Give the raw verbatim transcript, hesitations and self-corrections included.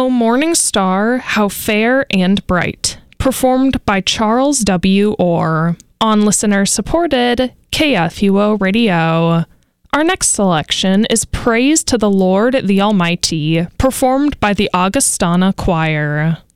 O Morning Star, How Fair and Bright, performed by Charles W. Orr, on listener-supported K F U O Radio. Our next selection is Praise to the Lord the Almighty, performed by the Augustana Choir.